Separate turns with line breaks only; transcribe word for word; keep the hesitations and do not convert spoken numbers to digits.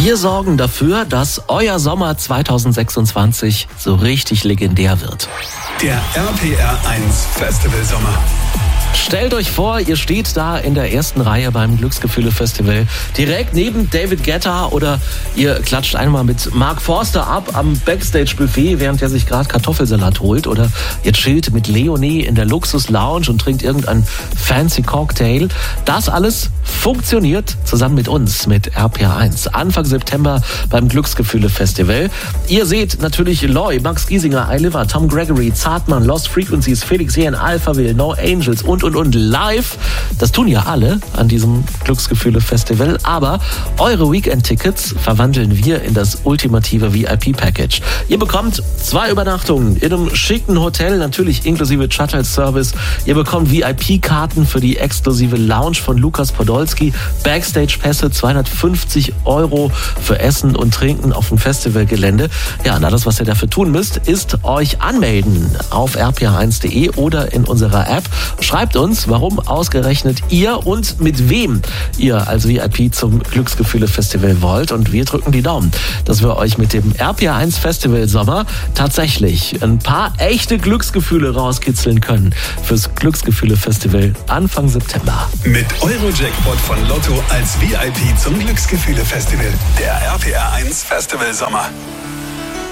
Wir sorgen dafür, dass euer Sommer zweitausendsechsundzwanzig so richtig legendär wird.
Der R P R eins Festival Sommer.
Stellt euch vor, ihr steht da in der ersten Reihe beim Glücksgefühle-Festival, direkt neben David Guetta, oder ihr klatscht einmal mit Mark Forster ab am Backstage-Buffet, während er sich gerade Kartoffelsalat holt, oder ihr chillt mit Leonie in der Luxus-Lounge und trinkt irgendein fancy Cocktail. Das alles funktioniert zusammen mit uns, mit R P R eins. Anfang September beim Glücksgefühle-Festival. Ihr seht natürlich Loy, Max Giesinger, iLiver, Tom Gregory, Zartmann, Lost Frequencies, Felix Jähn, Alphaville, No Angels und und und live. Das tun ja alle an diesem Glücksgefühle-Festival, aber eure Weekend-Tickets verwandeln wir in das ultimative V I P-Package. Ihr bekommt zwei Übernachtungen in einem schicken Hotel, natürlich inklusive Shuttle-Service. Ihr bekommt V I P-Karten für die exklusive Lounge von Lukas Podolski, Backstage-Pässe, zweihundertfünfzig Euro für Essen und Trinken auf dem Festivalgelände. Ja, und alles, was ihr dafür tun müsst, ist euch anmelden auf r p r eins punkt de oder in unserer App. Schreibt uns, warum ausgerechnet ihr und mit wem ihr als V I P zum Glücksgefühle-Festival wollt. Und wir drücken die Daumen, dass wir euch mit dem R P R eins Festival Sommer tatsächlich ein paar echte Glücksgefühle rauskitzeln können fürs Glücksgefühle-Festival Anfang September.
Mit Euro-Jackpot von Lotto als V I P zum Glücksgefühle-Festival. Der R P R eins Festival Sommer.